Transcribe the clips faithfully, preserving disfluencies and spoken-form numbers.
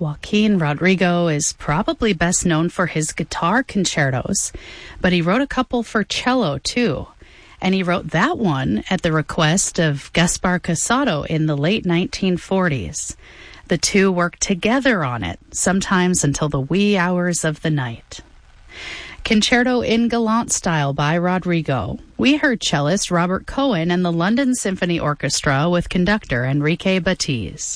Joaquin Rodrigo is probably best known for his guitar concertos, but he wrote a couple for cello too. And he wrote that one at the request of Gaspar Casado in the late nineteen forties. The two worked together on it, sometimes until the wee hours of the night. Concerto in Galant Style by Rodrigo. We heard cellist Robert Cohen and the London Symphony Orchestra with conductor Enrique Batiz.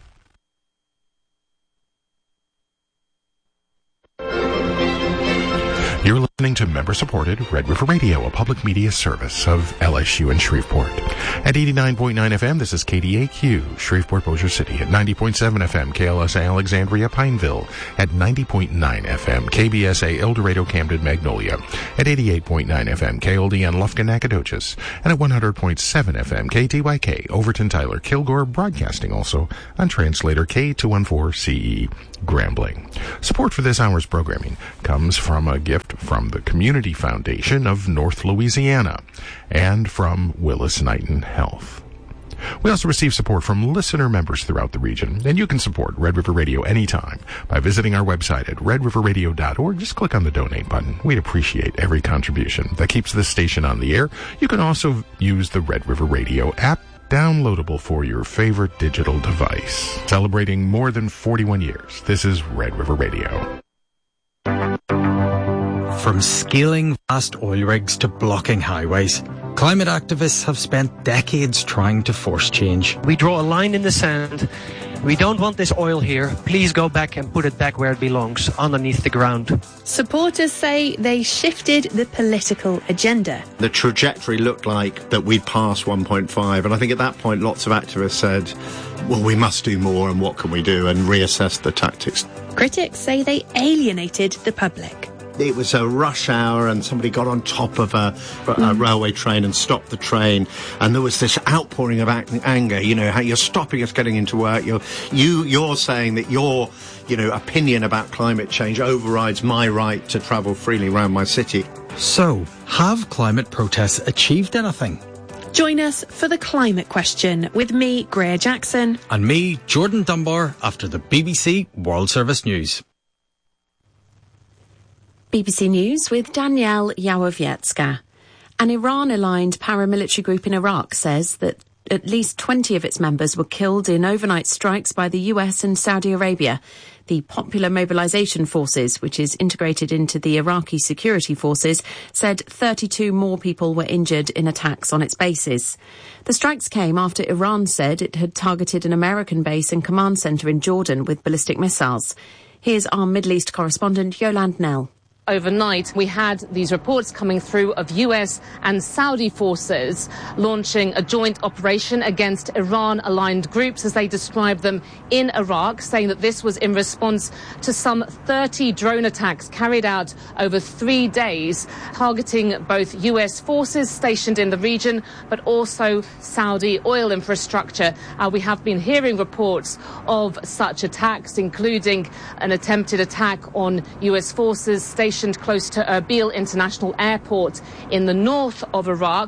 You're listening to member-supported Red River Radio, a public media service of L S U in Shreveport. At eighty-nine point nine F M, this is K D A Q, Shreveport, Bossier City. At ninety point seven F M, K L S A Alexandria, Pineville. At ninety point nine F M, K B S A El Dorado, Camden, Magnolia. At eighty-eight point nine F M, K L D N, Lufkin, Nacogdoches. And at one hundred point seven F M, K T Y K, Overton, Tyler, Kilgore, broadcasting also on translator K two fourteen C E, Grambling. Support for this hour's programming comes from a gift from the Community Foundation of North Louisiana and from Willis Knighton Health. We also receive support from listener members throughout the region, and you can support Red River Radio anytime by visiting our website at red river radio dot org. Just click on the donate button. We'd appreciate every contribution that keeps this station on the air. You can also use the Red River Radio app, downloadable for your favorite digital device. Celebrating more than forty-one years, this is Red River Radio. From scaling vast oil rigs to blocking highways, climate activists have spent decades trying to force change. We draw a line in the sand. We don't want this oil here. Please go back and put it back where it belongs, underneath the ground. Supporters say they shifted the political agenda. The trajectory looked like that we'd pass one point five, and I think at that point lots of activists said, well, we must do more, and what can we do, and reassess the tactics. Critics say they alienated the public. It was a rush hour and somebody got on top of a, a mm. railway train and stopped the train, and there was this outpouring of ac- anger. You know, how you're stopping us getting into work. You're, you, you're saying that your, you know, opinion about climate change overrides my right to travel freely around my city. So, have climate protests achieved anything? Join us for the climate question with me, Greer Jackson. And me, Jordan Dunbar, after the B B C World Service News. B B C News with Danielle Yawowiecka. An Iran-aligned paramilitary group in Iraq says that at least twenty of its members were killed in overnight strikes by the U S and Saudi Arabia. The Popular Mobilization Forces, which is integrated into the Iraqi security forces, said thirty-two more people were injured in attacks on its bases. The strikes came after Iran said it had targeted an American base and command centre in Jordan with ballistic missiles. Here's our Middle East correspondent, Yolande Nell. Overnight, we had these reports coming through of U S and Saudi forces launching a joint operation against Iran-aligned groups, as they described them, in Iraq, saying that this was in response to some thirty drone attacks carried out over three days, targeting both U S forces stationed in the region, but also Saudi oil infrastructure. Uh, we have been hearing reports of such attacks, including an attempted attack on U S forces stationed close to Erbil International Airport in the north of Iraq.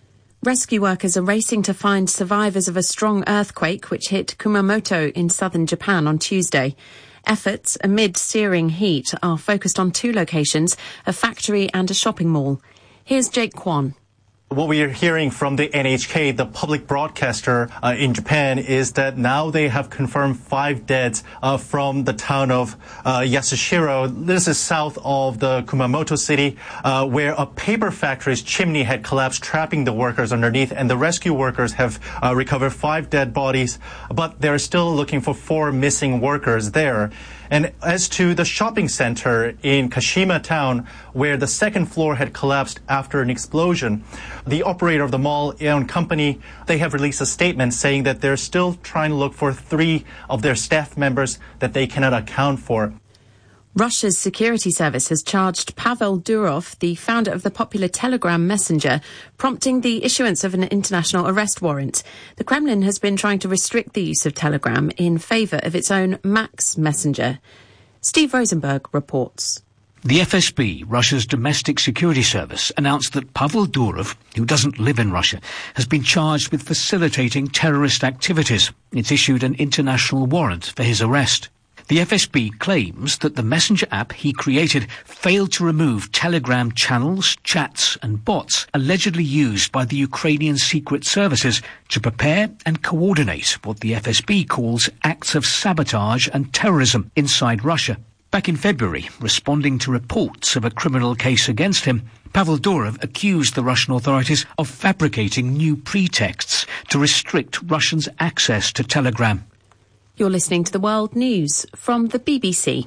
Rescue workers are racing to find survivors of a strong earthquake which hit Kumamoto in southern Japan on Tuesday. Efforts amid searing heat are focused on two locations, a factory and a shopping mall. Here's Jake Kwan. What we are hearing from the N H K, the public broadcaster uh, in Japan, is that now they have confirmed five deaths uh, from the town of uh, Yasushiro. This is south of the Kumamoto city, uh, where a paper factory's chimney had collapsed, trapping the workers underneath, and the rescue workers have uh, recovered five dead bodies, but they're still looking for four missing workers there. And as to the shopping center in Kashima town, where the second floor had collapsed after an explosion, the operator of the mall owned company, they have released a statement saying that they're still trying to look for three of their staff members that they cannot account for. Russia's security service has charged Pavel Durov, the founder of the popular Telegram messenger, prompting the issuance of an international arrest warrant. The Kremlin has been trying to restrict the use of Telegram in favour of its own Max messenger. Steve Rosenberg reports. The F S B, Russia's domestic security service, announced that Pavel Durov, who doesn't live in Russia, has been charged with facilitating terrorist activities. It's issued an international warrant for his arrest. The F S B claims that the messenger app he created failed to remove Telegram channels, chats and bots allegedly used by the Ukrainian secret services to prepare and coordinate what the F S B calls acts of sabotage and terrorism inside Russia. Back in February, responding to reports of a criminal case against him, Pavel Durov accused the Russian authorities of fabricating new pretexts to restrict Russians' access to Telegram. You're listening to the World News from the B B C.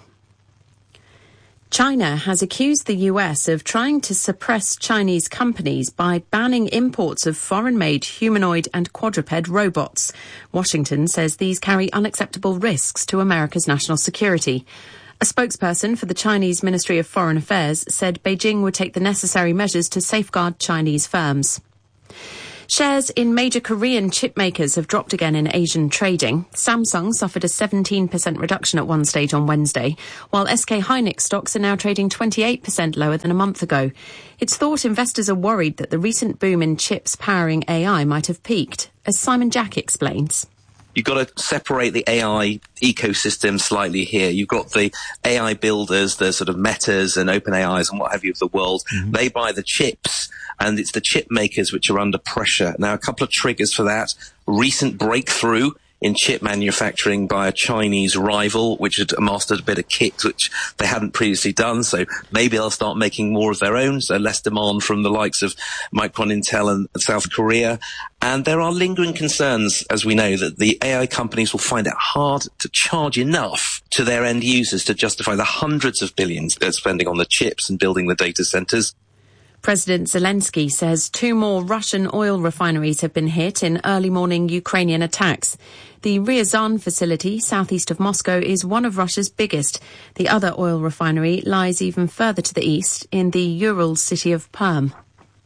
China has accused the U S of trying to suppress Chinese companies by banning imports of foreign-made humanoid and quadruped robots. Washington says these carry unacceptable risks to America's national security. A spokesperson for the Chinese Ministry of Foreign Affairs said Beijing would take the necessary measures to safeguard Chinese firms. Shares in major Korean chip makers have dropped again in Asian trading. Samsung suffered a seventeen percent reduction at one stage on Wednesday, while S K Hynix stocks are now trading twenty-eight percent lower than a month ago. It's thought investors are worried that the recent boom in chips powering A I might have peaked, as Simon Jack explains. You've got to separate the A I ecosystem slightly here. You've got the A I builders, the sort of Metas and OpenAIs and what have you of the world. Mm-hmm. They buy the chips, and it's the chip makers which are under pressure. Now, a couple of triggers for that. Recent breakthrough in chip manufacturing by a Chinese rival, which had mastered a bit of kit which they hadn't previously done. So maybe they'll start making more of their own, so less demand from the likes of Micron, Intel and South Korea. And there are lingering concerns, as we know, that the A I companies will find it hard to charge enough to their end users to justify the hundreds of billions they're spending on the chips and building the data centers. President Zelensky says two more Russian oil refineries have been hit in early morning Ukrainian attacks. The Ryazan facility, southeast of Moscow, is one of Russia's biggest. The other oil refinery lies even further to the east in the Ural city of Perm.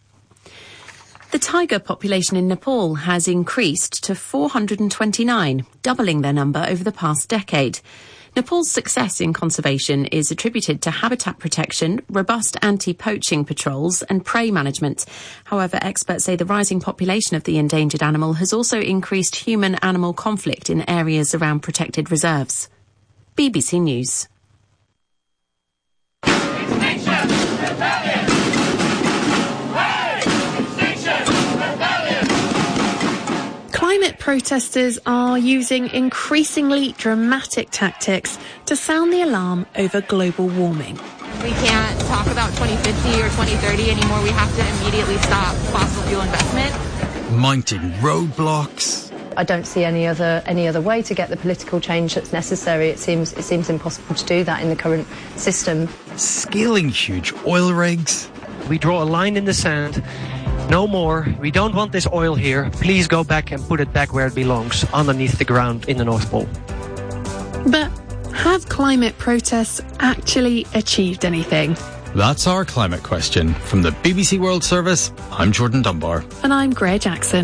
The tiger population in Nepal has increased to four hundred twenty-nine, doubling their number over the past decade. Nepal's success in conservation is attributed to habitat protection, robust anti-poaching patrols and prey management. However, experts say the rising population of the endangered animal has also increased human-animal conflict in areas around protected reserves. B B C News. Climate protesters are using increasingly dramatic tactics to sound the alarm over global warming. We can't talk about twenty fifty or twenty thirty anymore. We have to immediately stop fossil fuel investment. Mounting roadblocks. I don't see any other any other way to get the political change that's necessary. It seems it seems impossible to do that in the current system. Scaling huge oil rigs. We draw a line in the sand. No more. We don't want this oil here. Please go back and put it back where it belongs, underneath the ground in the North Pole. But have climate protests actually achieved anything? That's our climate question. From the B B C World Service, I'm Jordan Dunbar. And I'm Greer Jackson.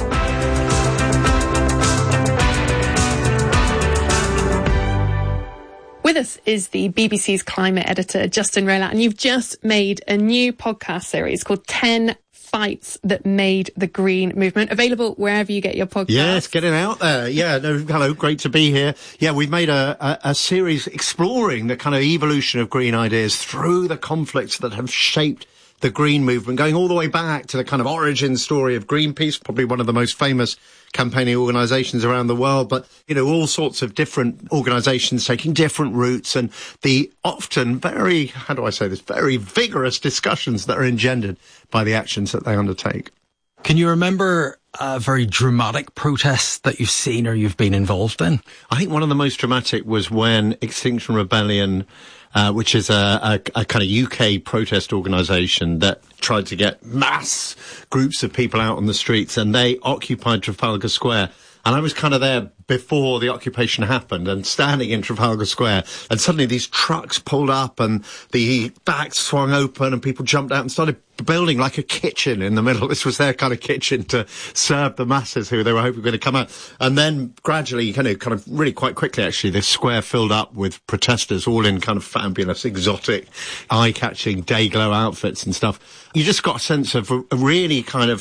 With us is the B B C's climate editor, Justin Rowlatt, and you've just made a new podcast series called ten Fights That Made the Green Movement, available wherever you get your podcasts. Yes, getting out there. Yeah, no, hello, great to be here. Yeah, we've made a, a, a series exploring the kind of evolution of green ideas through the conflicts that have shaped the green movement, going all the way back to the kind of origin story of Greenpeace, probably one of the most famous campaigning organisations around the world, but, you know, all sorts of different organisations taking different routes and the often very, how do I say this, very vigorous discussions that are engendered by the actions that they undertake. Can you remember a very dramatic protest that you've seen or you've been involved in? I think one of the most dramatic was when Extinction Rebellion, uh, which is a, a, a kind of U K protest organisation that tried to get mass groups of people out on the streets, and they occupied Trafalgar Square. And I was kind of there before the occupation happened and standing in Trafalgar Square, and suddenly these trucks pulled up and the backs swung open and people jumped out and started building like a kitchen in the middle. This was their kind of kitchen to serve the masses who they were hoping were going to come out. And then gradually, kind of, kind of really quite quickly actually, this square filled up with protesters all in kind of fabulous, exotic, eye-catching day glow outfits and stuff. You just got a sense of a, a really kind of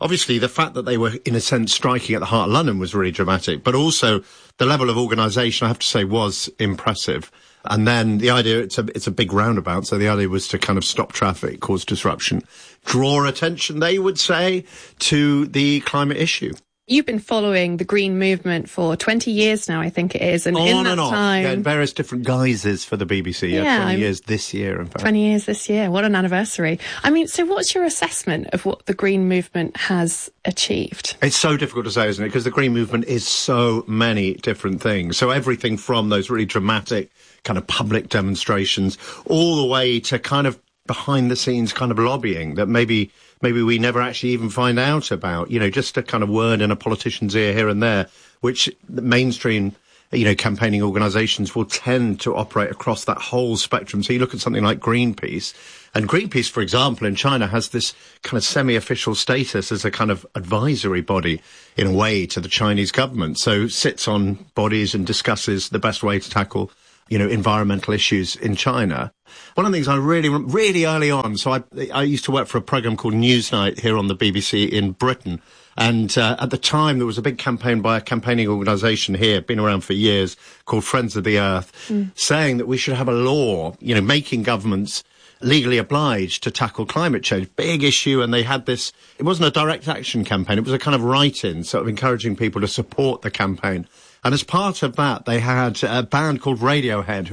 obviously the fact that they were, in a sense, striking at the heart of London was really dramatic, but also the level of organisation, I have to say, was impressive. And then the idea, it's a, it's a big roundabout, so the idea was to kind of stop traffic, cause disruption, draw attention, they would say, to the climate issue. You've been following the Green movement for twenty years now, I think it is. And on in that and on. time... Yeah, in various different guises for the B B C. Yeah, Yeah, twenty I'm- years this year, in fact. twenty years this year. What an anniversary. I mean, so what's your assessment of what the Green movement has achieved? It's so difficult to say, isn't it? Because the Green movement is so many different things. So everything from those really dramatic kind of public demonstrations all the way to kind of behind the scenes kind of lobbying that maybe maybe we never actually even find out about, you know, just a kind of word in a politician's ear here and there, which the mainstream, you know, campaigning organisations will tend to operate across that whole spectrum. So you look at something like Greenpeace, and Greenpeace, for example, in China has this kind of semi-official status as a kind of advisory body, in a way, to the Chinese government. So sits on bodies and discusses the best way to tackle, you know, environmental issues in China. One of the things I really, really early on, so I, I used to work for a programme called Newsnight here on the B B C in Britain. And uh, at the time, there was a big campaign by a campaigning organisation here, been around for years, called Friends of the Earth, mm. saying that we should have a law, you know, making governments legally obliged to tackle climate change. Big issue, and they had this, it wasn't a direct action campaign, it was a kind of write-in, sort of encouraging people to support the campaign. And as part of that, they had a band called Radiohead, who